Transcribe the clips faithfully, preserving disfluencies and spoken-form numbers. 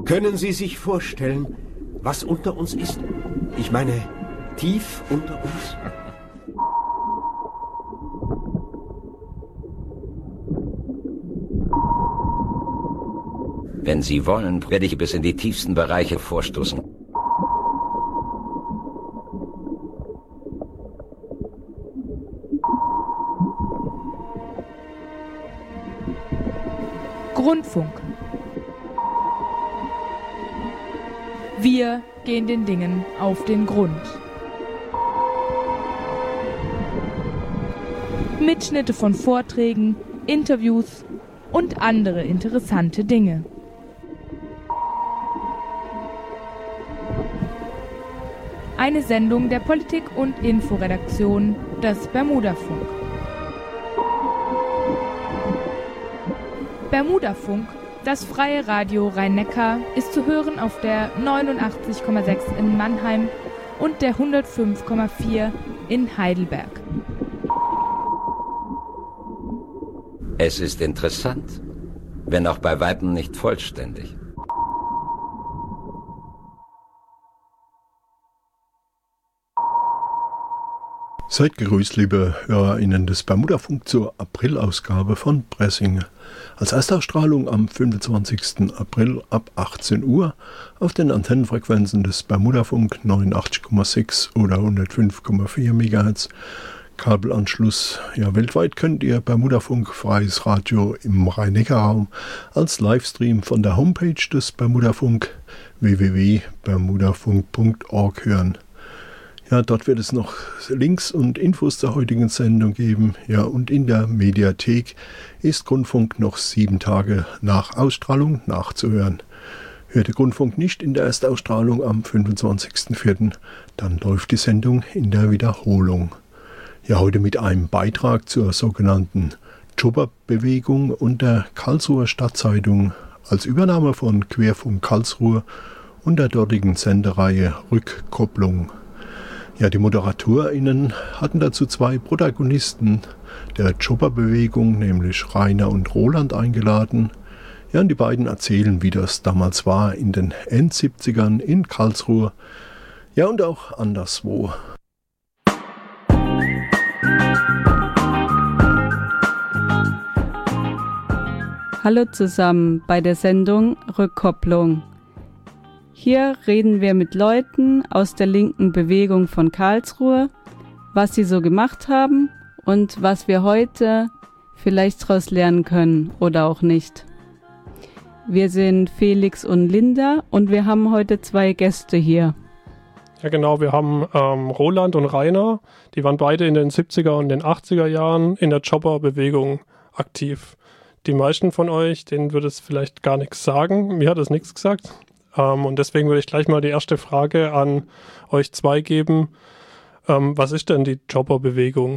Können Sie sich vorstellen, was unter uns ist? Ich meine, tief unter uns? Wenn Sie wollen, werde ich bis in die tiefsten Bereiche vorstoßen. Grundfunk. Wir gehen den Dingen auf den Grund. Mitschnitte von Vorträgen, Interviews und andere interessante Dinge. Eine Sendung der Politik- und Inforedaktion des Bermudafunk. Bermudafunk, das freie Radio Rhein-Neckar, ist zu hören auf der neunundachtzig Komma sechs in Mannheim und der hundertfünf Komma vier in Heidelberg. Es ist interessant, wenn auch bei Weitem nicht vollständig. Seid gegrüßt, liebe HörerInnen des Bermudafunk zur Aprilausgabe von Pressing. Als Erstausstrahlung am fünfundzwanzigsten April ab achtzehn Uhr auf den Antennenfrequenzen des Bermudafunk neunundachtzig Komma sechs oder hundertfünf Komma vier Megahertz. Kabelanschluss. Ja, weltweit könnt ihr Bermudafunk, freies Radio im Rhein-Neckar-Raum, als Livestream von der Homepage des Bermudafunk w w w punkt bermudafunk punkt org hören. Ja, dort wird es noch Links und Infos zur heutigen Sendung geben. Ja, und in der Mediathek ist Grundfunk noch sieben Tage nach Ausstrahlung nachzuhören. Hört der Grundfunk nicht in der Erstausstrahlung am fünfundzwanzigsten vierten, dann läuft die Sendung in der Wiederholung. Ja, heute mit einem Beitrag zur sogenannten Jobberbewegung und der Karlsruher Stadtzeitung als Übernahme von Querfunk Karlsruhe und der dortigen Sendereihe Rückkopplung. Ja, die ModeratorInnen hatten dazu zwei Protagonisten der Jobberbewegung, nämlich Rainer und Roland, eingeladen. Ja, und die beiden erzählen, wie das damals war in den Endsiebzigern in Karlsruhe, ja und auch anderswo. Hallo zusammen bei der Sendung Rückkopplung. Hier reden wir mit Leuten aus der linken Bewegung von Karlsruhe, was sie so gemacht haben und was wir heute vielleicht daraus lernen können oder auch nicht. Wir sind Felix und Linda und wir haben heute zwei Gäste hier. Ja genau, wir haben ähm, Roland und Rainer, die waren beide in den siebziger und den achtziger Jahren in der Jobberbewegung aktiv. Die meisten von euch, denen würde es vielleicht gar nichts sagen, mir hat es nichts gesagt. Ähm, und deswegen würde ich gleich mal die erste Frage an euch zwei geben. Ähm, was ist denn die Jobberbewegung?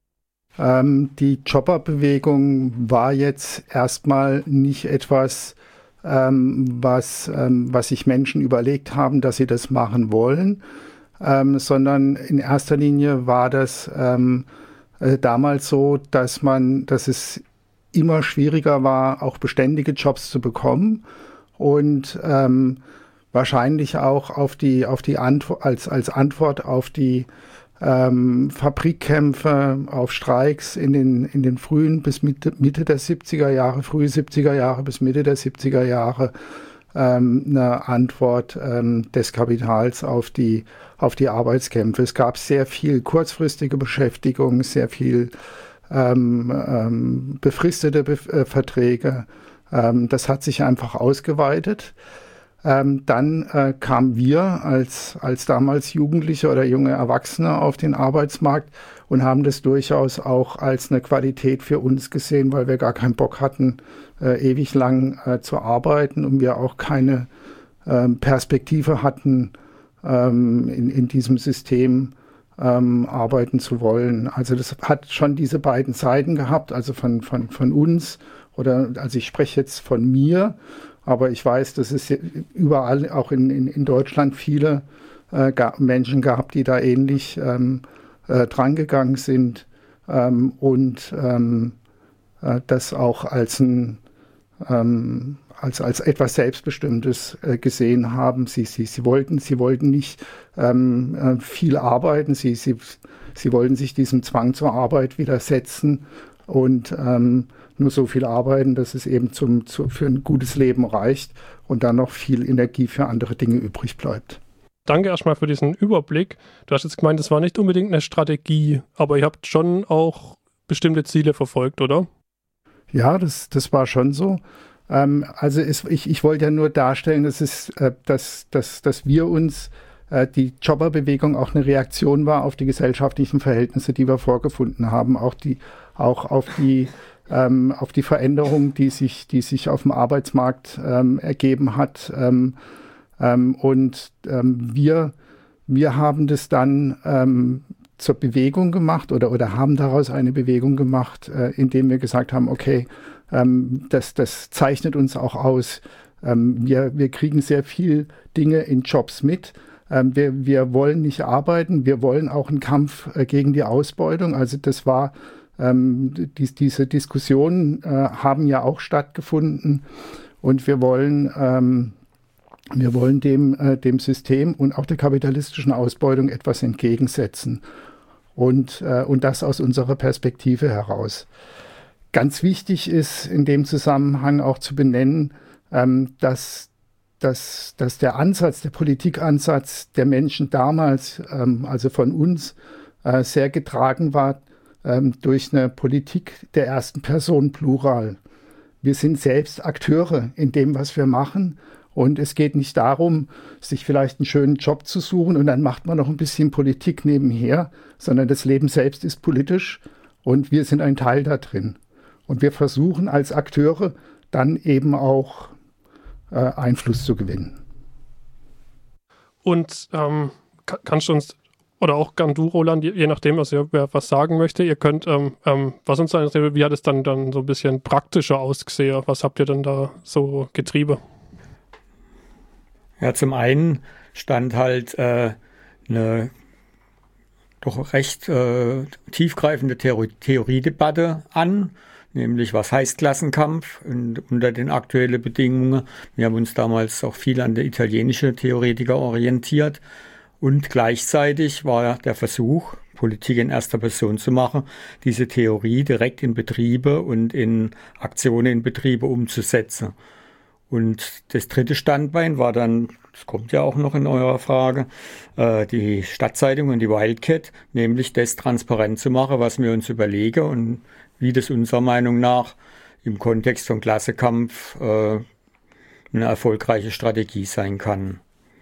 Ähm, die Jobberbewegung war jetzt erstmal nicht etwas, ähm, was, ähm, was sich Menschen überlegt haben, dass sie das machen wollen, ähm, sondern in erster Linie war das ähm, äh, damals so, dass man, dass es immer schwieriger war, auch beständige Jobs zu bekommen. Und ähm, wahrscheinlich auch auf die, auf die Antwort, als, als Antwort auf die ähm, Fabrikkämpfe, auf Streiks in den, in den frühen bis Mitte, Mitte der siebziger Jahre, frühe siebziger Jahre bis Mitte der siebziger Jahre ähm, eine Antwort ähm, des Kapitals auf die, auf die Arbeitskämpfe. Es gab sehr viel kurzfristige Beschäftigung, sehr viel ähm, ähm, befristete Be- äh, Verträge. Das hat sich einfach ausgeweitet. Ähm, dann äh, kamen wir als, als damals Jugendliche oder junge Erwachsene auf den Arbeitsmarkt und haben das durchaus auch als eine Qualität für uns gesehen, weil wir gar keinen Bock hatten, äh, ewig lang äh, zu arbeiten und wir auch keine äh, Perspektive hatten, ähm, in, in diesem System ähm, arbeiten zu wollen. Also das hat schon diese beiden Seiten gehabt, also von, von, von uns. Oder, also ich spreche jetzt von mir, aber ich weiß, dass es überall, auch in, in, in Deutschland, viele äh, ga, Menschen gab, die da ähnlich ähm, äh, drangegangen sind ähm, und ähm, äh, das auch als ein, ähm, als, als etwas Selbstbestimmtes äh, gesehen haben. Sie, sie, sie, wollten, sie wollten nicht ähm, äh, viel arbeiten, sie, sie, sie wollten sich diesem Zwang zur Arbeit widersetzen und ähm, nur so viel arbeiten, dass es eben zum, zu, für ein gutes Leben reicht und dann noch viel Energie für andere Dinge übrig bleibt. Danke erstmal für diesen Überblick. Du hast jetzt gemeint, es war nicht unbedingt eine Strategie, aber ihr habt schon auch bestimmte Ziele verfolgt, oder? Ja, das, das war schon so. Ähm, also es, ich, ich wollte ja nur darstellen, dass, es, äh, dass, dass, dass wir uns, äh, die Jobberbewegung auch eine Reaktion war auf die gesellschaftlichen Verhältnisse, die wir vorgefunden haben, auch, die, auch auf die ähm, auf die Veränderung, die sich, die sich auf dem Arbeitsmarkt ähm, ergeben hat. Ähm, ähm, und ähm, wir, wir haben das dann ähm, zur Bewegung gemacht oder, oder haben daraus eine Bewegung gemacht, äh, indem wir gesagt haben, okay, ähm, das, das zeichnet uns auch aus. Ähm, wir, wir kriegen sehr viel Dinge in Jobs mit. Ähm, wir, wir wollen nicht arbeiten, wir wollen auch einen Kampf äh, gegen die Ausbeutung. Also das war Ähm, die, diese Diskussionen äh, haben ja auch stattgefunden und wir wollen, ähm, wir wollen dem, äh, dem System und auch der kapitalistischen Ausbeutung etwas entgegensetzen und, äh, und das aus unserer Perspektive heraus. Ganz wichtig ist in dem Zusammenhang auch zu benennen, ähm, dass, dass, dass der Ansatz, der Politikansatz der Menschen damals, ähm, also von uns, äh, sehr getragen war durch eine Politik der ersten Person Plural. Wir sind selbst Akteure in dem, was wir machen. Und es geht nicht darum, sich vielleicht einen schönen Job zu suchen und dann macht man noch ein bisschen Politik nebenher, sondern das Leben selbst ist politisch und wir sind ein Teil da drin. Und wir versuchen als Akteure dann eben auch äh, Einfluss zu gewinnen. Und ähm, kannst du uns oder auch gern du, Roland, je nachdem, also wer was sagen möchte, ihr könnt, ähm, ähm, was uns dann, wie hat es dann, dann so ein bisschen praktischer ausgesehen? Was habt ihr denn da so getrieben? Ja, zum einen stand halt äh, eine doch recht äh, tiefgreifende Theorie, Theoriedebatte an, nämlich was heißt Klassenkampf und unter den aktuellen Bedingungen. Wir haben uns damals auch viel an der italienischen Theoretiker orientiert. Und gleichzeitig war der Versuch, Politik in erster Person zu machen, diese Theorie direkt in Betriebe und in Aktionen in Betriebe umzusetzen. Und das dritte Standbein war dann, das kommt ja auch noch in eurer Frage, äh, die Stadtzeitung und die Wildcat, nämlich das transparent zu machen, was wir uns überlegen und wie das unserer Meinung nach im Kontext von Klassekampf äh, eine erfolgreiche Strategie sein kann.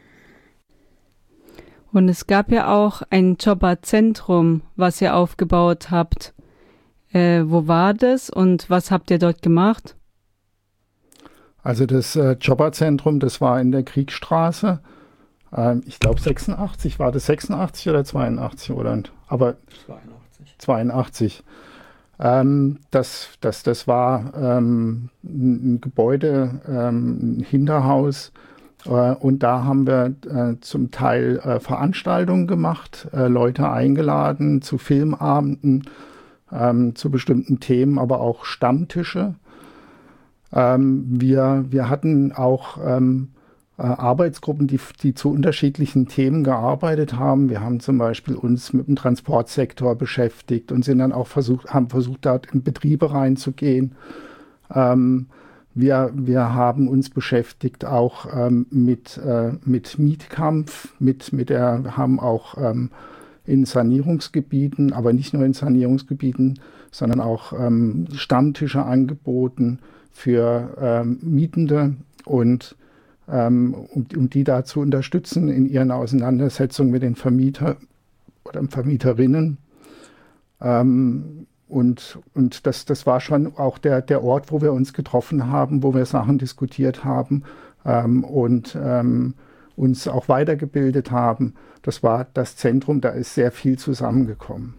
Und es gab ja auch ein Jobberzentrum, was ihr aufgebaut habt. Äh, wo war das und was habt ihr dort gemacht? Also das äh, Jobberzentrum, das war in der Kriegstraße. Ähm, ich glaube sechsundachtzig, war das sechsundachtzig oder zweiundachtzig? Oder? Aber zweiundachtzig. zweiundachtzig. Ähm, das, das, das war ähm, ein Gebäude, ähm, ein Hinterhaus. Und da haben wir äh, zum Teil äh, Veranstaltungen gemacht, äh, Leute eingeladen zu Filmabenden, ähm, zu bestimmten Themen, aber auch Stammtische. Ähm, wir, wir hatten auch ähm, äh, Arbeitsgruppen, die, die zu unterschiedlichen Themen gearbeitet haben. Wir haben zum Beispiel uns mit dem Transportsektor beschäftigt und sind dann auch versucht, haben versucht, dort in Betriebe reinzugehen. Ähm, Wir, wir haben uns beschäftigt auch ähm, mit, äh, mit Mietkampf, mit, mit der, haben auch ähm, in Sanierungsgebieten, aber nicht nur in Sanierungsgebieten, sondern auch ähm, Stammtische angeboten für ähm, Mietende und ähm, um, um die da zu unterstützen in ihren Auseinandersetzungen mit den Vermieter oder Vermieterinnen. Ähm, Und, und das, das war schon auch der, der Ort, wo wir uns getroffen haben, wo wir Sachen diskutiert haben ähm, und ähm, uns auch weitergebildet haben. Das war das Zentrum, da ist sehr viel zusammengekommen.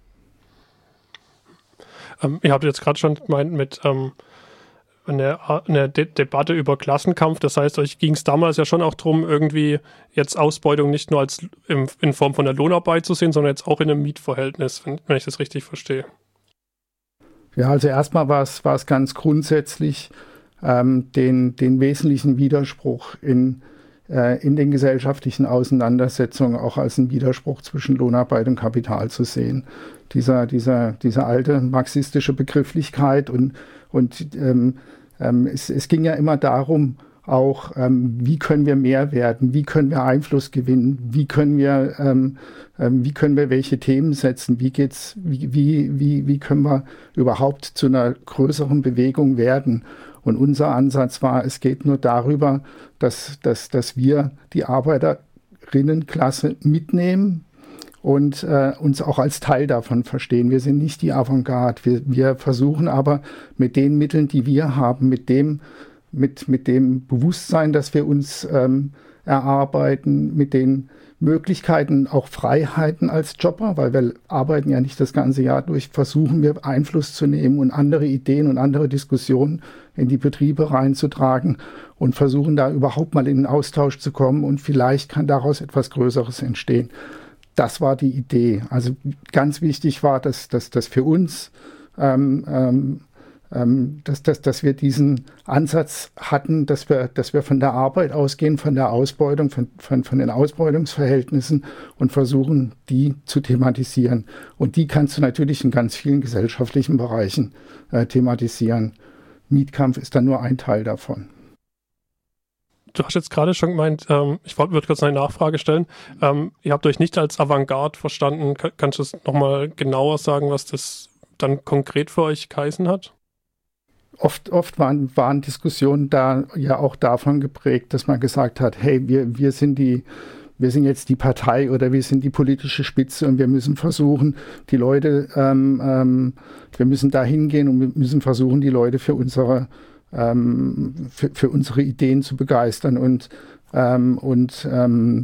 Ähm, ihr habt jetzt gerade schon gemeint mit ähm, eine, eine De- Debatte über Klassenkampf. Das heißt, euch ging es damals ja schon auch darum, irgendwie jetzt Ausbeutung nicht nur als in, in Form von der Lohnarbeit zu sehen, sondern jetzt auch in einem Mietverhältnis, wenn, wenn ich das richtig verstehe. Ja, also erstmal war es, war es ganz grundsätzlich ähm, den, den wesentlichen Widerspruch in, äh, in den gesellschaftlichen Auseinandersetzungen auch als einen Widerspruch zwischen Lohnarbeit und Kapital zu sehen. Dieser, dieser, diese alte marxistische Begrifflichkeit und, und ähm, ähm, es, es ging ja immer darum, auch, ähm, wie können wir mehr werden, wie können wir Einfluss gewinnen, wie können wir, ähm, ähm, wie können wir welche Themen setzen, wie geht's, wie, wie, wie, wie können wir überhaupt zu einer größeren Bewegung werden. Und unser Ansatz war, es geht nur darüber, dass, dass, dass wir die Arbeiterinnenklasse mitnehmen und äh, uns auch als Teil davon verstehen. Wir sind nicht die Avantgarde. Wir, wir versuchen aber mit den Mitteln, die wir haben, mit dem Mit, mit dem Bewusstsein, dass wir uns ähm, erarbeiten, mit den Möglichkeiten, auch Freiheiten als Jobber, weil wir arbeiten ja nicht das ganze Jahr durch, versuchen wir Einfluss zu nehmen und andere Ideen und andere Diskussionen in die Betriebe reinzutragen und versuchen da überhaupt mal in den Austausch zu kommen und vielleicht kann daraus etwas Größeres entstehen. Das war die Idee. Also ganz wichtig war, dass, dass, dass für uns ähm, ähm, Dass, dass, dass wir diesen Ansatz hatten, dass wir, dass wir von der Arbeit ausgehen, von der Ausbeutung, von, von, von den Ausbeutungsverhältnissen und versuchen, die zu thematisieren. Und die kannst du natürlich in ganz vielen gesellschaftlichen Bereichen äh, thematisieren. Mietkampf ist dann nur ein Teil davon. Du hast jetzt gerade schon gemeint, ähm, ich würde kurz eine Nachfrage stellen. Ähm, ihr habt euch nicht als Avantgarde verstanden. Kann, kannst du es nochmal genauer sagen, was das dann konkret für euch geheißen hat? Oft, oft waren, waren Diskussionen da ja auch davon geprägt, dass man gesagt hat, hey, wir, wir sind die, wir sind jetzt die Partei oder wir sind die politische Spitze und wir müssen versuchen, die Leute, ähm, ähm, wir müssen da hingehen und wir müssen versuchen, die Leute für unsere, ähm, für, für unsere Ideen zu begeistern und, ähm, und, ähm,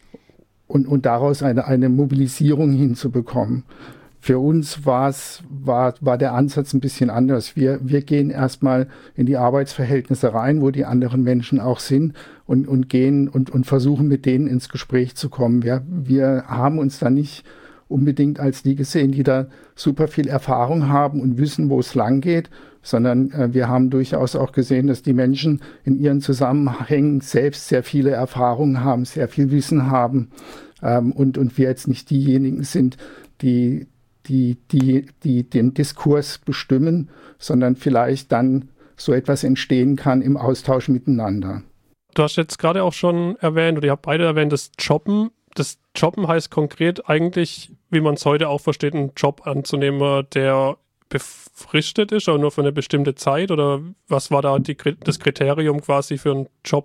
und, und daraus eine, eine Mobilisierung hinzubekommen. Für uns war's, war, war der Ansatz ein bisschen anders. Wir, wir gehen erstmal in die Arbeitsverhältnisse rein, wo die anderen Menschen auch sind und, und gehen und, und versuchen mit denen ins Gespräch zu kommen. Wir, wir haben uns da nicht unbedingt als die gesehen, die da super viel Erfahrung haben und wissen, wo es lang geht, sondern äh, wir haben durchaus auch gesehen, dass die Menschen in ihren Zusammenhängen selbst sehr viele Erfahrungen haben, sehr viel Wissen haben ähm, und, und wir jetzt nicht diejenigen sind, die Die, die, die den Diskurs bestimmen, sondern vielleicht dann so etwas entstehen kann im Austausch miteinander. Du hast jetzt gerade auch schon erwähnt, oder ihr habt beide erwähnt, das Jobben. Das Jobben heißt konkret eigentlich, wie man es heute auch versteht, einen Job anzunehmen, der befristet ist, oder nur für eine bestimmte Zeit? Oder was war da die, das Kriterium quasi für einen Job?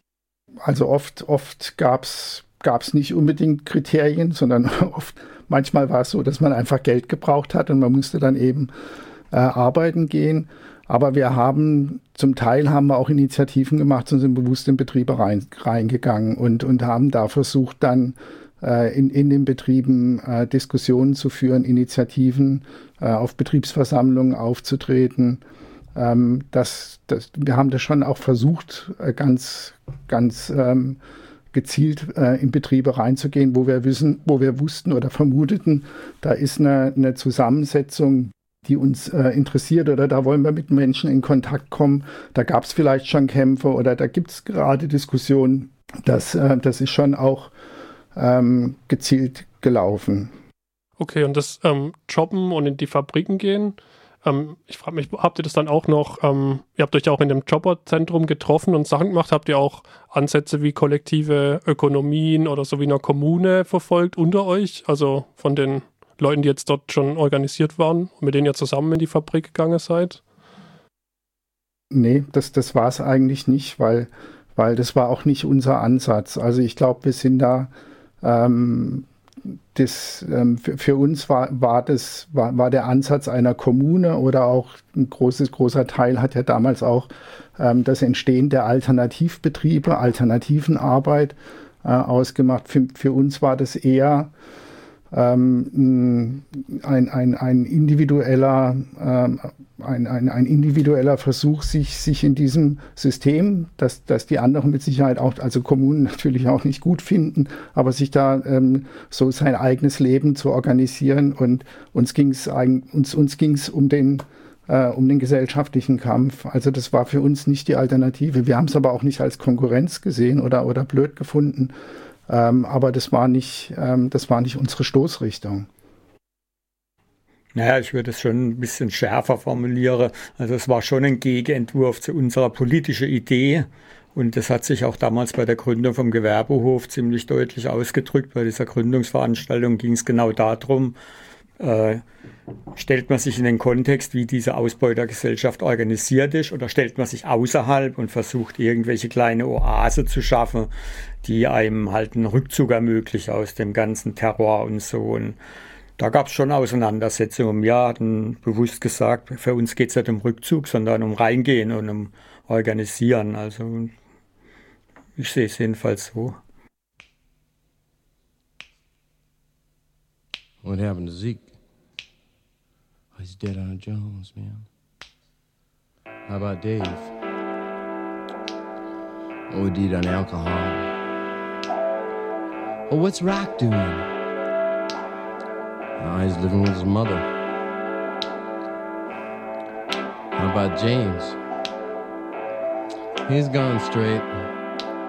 Also oft, oft gab es nicht unbedingt Kriterien, sondern oft manchmal war es so, dass man einfach Geld gebraucht hat und man musste dann eben äh, arbeiten gehen. Aber wir haben, zum Teil haben wir auch Initiativen gemacht und sind bewusst in Betriebe rein, reingegangen und, und haben da versucht, dann äh, in, in den Betrieben äh, Diskussionen zu führen, Initiativen äh, auf Betriebsversammlungen aufzutreten. Ähm, das, das, wir haben das schon auch versucht, äh, ganz, ganz ähm, gezielt äh, in Betriebe reinzugehen, wo wir wissen, wo wir wussten oder vermuteten, da ist eine, eine Zusammensetzung, die uns äh, interessiert oder da wollen wir mit Menschen in Kontakt kommen. Da gab es vielleicht schon Kämpfe oder da gibt es gerade Diskussionen. Das, äh, das ist schon auch ähm, gezielt gelaufen. Okay, und das ähm, Jobben und in die Fabriken gehen, Ähm, ich frage mich, habt ihr das dann auch noch, ähm, ihr habt euch auch in dem Jobberzentrum getroffen und Sachen gemacht, habt ihr auch Ansätze wie kollektive Ökonomien oder so wie einer Kommune verfolgt unter euch, also von den Leuten, die jetzt dort schon organisiert waren und mit denen ihr zusammen in die Fabrik gegangen seid? Nee, das, das war es eigentlich nicht, weil, weil das war auch nicht unser Ansatz. Also ich glaube, wir sind da ähm, Das, ähm, für, für uns war, war, das, war, war der Ansatz einer Kommune oder auch ein großes, großer Teil hat ja damals auch ähm, das Entstehen der Alternativbetriebe, Alternativenarbeit äh, ausgemacht. Für, für uns war das eher ähm, ein, ein, ein, individueller, ähm, ein, ein, ein individueller Versuch, sich, sich in diesem System, das, das die anderen mit Sicherheit auch, also Kommunen natürlich auch nicht gut finden, aber sich da ähm, so sein eigenes Leben zu organisieren. Und uns ging es uns, uns ging's um den äh, um den gesellschaftlichen Kampf. Also das war für uns nicht die Alternative. Wir haben es aber auch nicht als Konkurrenz gesehen oder, oder blöd gefunden. Ähm, aber das war nicht, ähm, das war nicht unsere Stoßrichtung. Naja, ich würde es schon ein bisschen schärfer formulieren. Also es war schon ein Gegenentwurf zu unserer politischen Idee. Und das hat sich auch damals bei der Gründung vom Gewerbehof ziemlich deutlich ausgedrückt. Bei dieser Gründungsveranstaltung ging es genau darum, äh, stellt man sich in den Kontext, wie diese Ausbeutergesellschaft organisiert ist, oder stellt man sich außerhalb und versucht, irgendwelche kleine Oase zu schaffen, die einem halt einen Rückzug ermöglicht aus dem ganzen Terror und so. Und da gab es schon Auseinandersetzungen. Wir hatten bewusst gesagt, für uns geht es nicht um Rückzug, sondern um Reingehen und um Organisieren. Also ich sehe es jedenfalls so. What happened to Zeke? Oh, he's dead on Jones, man. How about Dave? O D'd on alcohol. Well, what's Rock doing? Oh, he's living with his mother. How about James? He's gone straight.